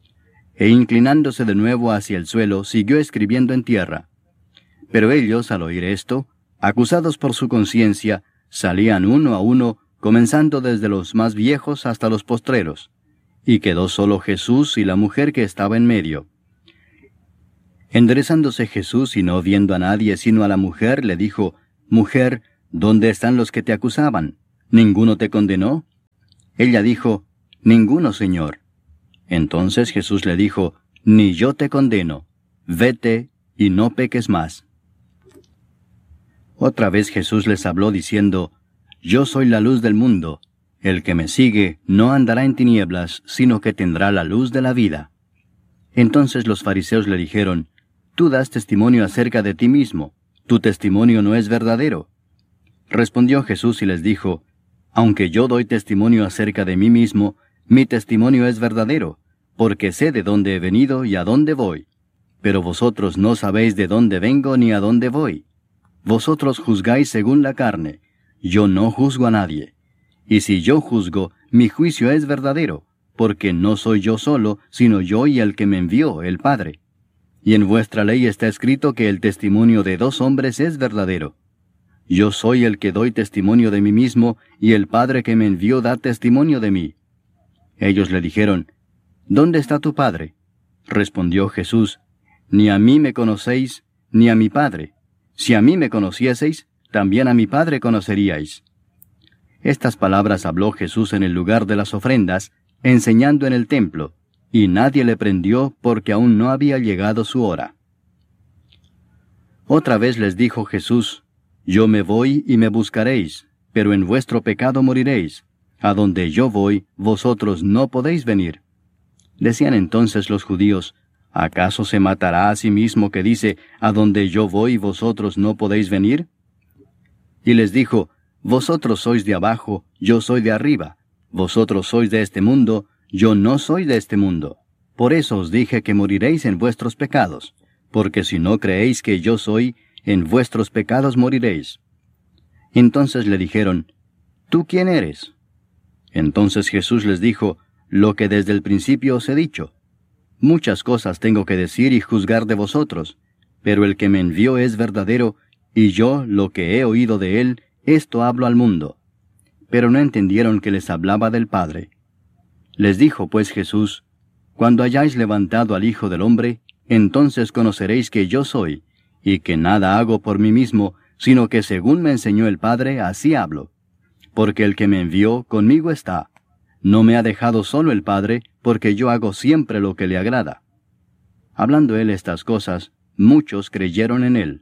E inclinándose de nuevo hacia el suelo, siguió escribiendo en tierra. Pero ellos, al oír esto, acusados por su conciencia, salían uno a uno, comenzando desde los más viejos hasta los postreros. Y quedó solo Jesús y la mujer que estaba en medio. Enderezándose Jesús y no viendo a nadie sino a la mujer, le dijo, «Mujer, ¿dónde están los que te acusaban? ¿Ninguno te condenó?» Ella dijo, «Ninguno, Señor». Entonces Jesús le dijo, «Ni yo te condeno. Vete y no peques más». Otra vez Jesús les habló diciendo, «Yo soy la luz del mundo. El que me sigue no andará en tinieblas, sino que tendrá la luz de la vida». Entonces los fariseos le dijeron, «Tú das testimonio acerca de ti mismo. Tu testimonio no es verdadero». Respondió Jesús y les dijo, «Aunque yo doy testimonio acerca de mí mismo, mi testimonio es verdadero, porque sé de dónde he venido y a dónde voy. Pero vosotros no sabéis de dónde vengo ni a dónde voy. Vosotros juzgáis según la carne, yo no juzgo a nadie. Y si yo juzgo, mi juicio es verdadero, porque no soy yo solo, sino yo y el que me envió, el Padre. Y en vuestra ley está escrito que el testimonio de dos hombres es verdadero. Yo soy el que doy testimonio de mí mismo, y el Padre que me envió da testimonio de mí». Ellos le dijeron, «¿Dónde está tu Padre?» Respondió Jesús, «Ni a mí me conocéis, ni a mi Padre. Si a mí me conocieseis, también a mi Padre conoceríais». Estas palabras habló Jesús en el lugar de las ofrendas, enseñando en el templo, y nadie le prendió porque aún no había llegado su hora. Otra vez les dijo Jesús, «Yo me voy y me buscaréis, pero en vuestro pecado moriréis. A donde yo voy, vosotros no podéis venir». Decían entonces los judíos, ¿acaso se matará a sí mismo que dice, «A donde yo voy, vosotros no podéis venir»? Y les dijo, «Vosotros sois de abajo, yo soy de arriba. Vosotros sois de este mundo, yo no soy de este mundo. Por eso os dije que moriréis en vuestros pecados, porque si no creéis que yo soy, en vuestros pecados moriréis». Entonces le dijeron, «¿Tú quién eres?» Entonces Jesús les dijo, «Lo que desde el principio os he dicho. Muchas cosas tengo que decir y juzgar de vosotros, pero el que me envió es verdadero, y yo, lo que he oído de él, esto hablo al mundo». Pero no entendieron que les hablaba del Padre. Les dijo pues Jesús, «Cuando hayáis levantado al Hijo del Hombre, entonces conoceréis que yo soy, y que nada hago por mí mismo, sino que según me enseñó el Padre, así hablo. Porque el que me envió conmigo está. No me ha dejado solo el Padre, porque yo hago siempre lo que le agrada». Hablando él estas cosas, muchos creyeron en él.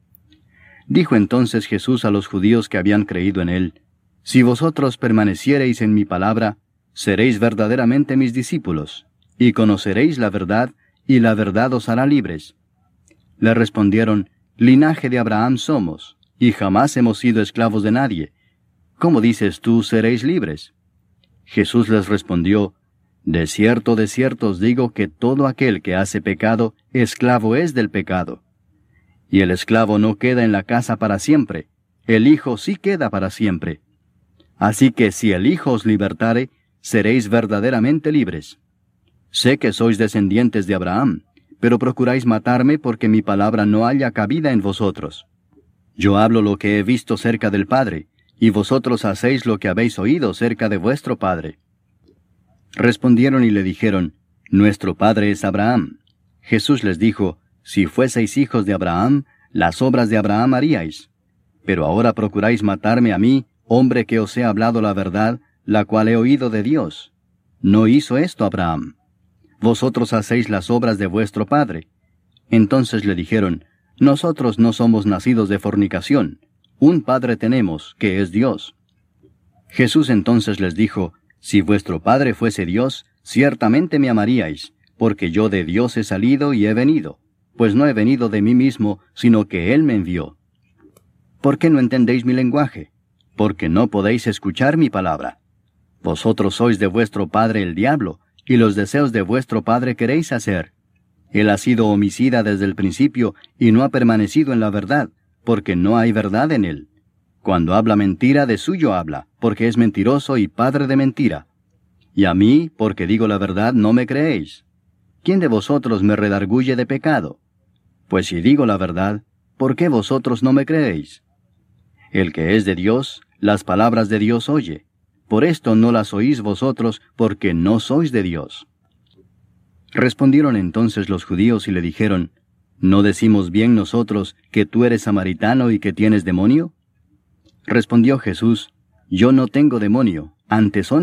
Dijo entonces Jesús a los judíos que habían creído en él, «Si vosotros permaneciereis en mi palabra, seréis verdaderamente mis discípulos, y conoceréis la verdad, y la verdad os hará libres». Le respondieron, «Linaje de Abraham somos, y jamás hemos sido esclavos de nadie. ¿Cómo dices tú, seréis libres?» Jesús les respondió, «De cierto, de cierto os digo que todo aquel que hace pecado, esclavo es del pecado. Y el esclavo no queda en la casa para siempre, el Hijo sí queda para siempre. Así que si el Hijo os libertare, seréis verdaderamente libres. Sé que sois descendientes de Abraham, pero procuráis matarme porque mi palabra no haya cabida en vosotros. Yo hablo lo que he visto cerca del Padre, y vosotros hacéis lo que habéis oído cerca de vuestro padre». Respondieron y le dijeron, «Nuestro padre es Abraham». Jesús les dijo, «Si fueseis hijos de Abraham, las obras de Abraham haríais. Pero ahora procuráis matarme a mí, hombre que os he hablado la verdad, la cual he oído de Dios. No hizo esto Abraham. Vosotros hacéis las obras de vuestro padre». Entonces le dijeron, «Nosotros no somos nacidos de fornicación. Un Padre tenemos, que es Dios». Jesús entonces les dijo, «Si vuestro Padre fuese Dios, ciertamente me amaríais, porque yo de Dios he salido y he venido, pues no he venido de mí mismo, sino que Él me envió. ¿Por qué no entendéis mi lenguaje? Porque no podéis escuchar mi palabra. Vosotros sois de vuestro padre el diablo, y los deseos de vuestro padre queréis hacer. Él ha sido homicida desde el principio, y no ha permanecido en la verdad, porque no hay verdad en él. Cuando habla mentira, de suyo habla, porque es mentiroso y padre de mentira. Y a mí, porque digo la verdad, no me creéis. ¿Quién de vosotros me redarguye de pecado? Pues si digo la verdad, ¿por qué vosotros no me creéis? El que es de Dios, las palabras de Dios oye. Por esto no las oís vosotros, porque no sois de Dios. Respondieron entonces los judíos y le dijeron, ¿No decimos bien nosotros que tú eres samaritano y que tienes demonio? Respondió Jesús, Yo no tengo demonio, antes son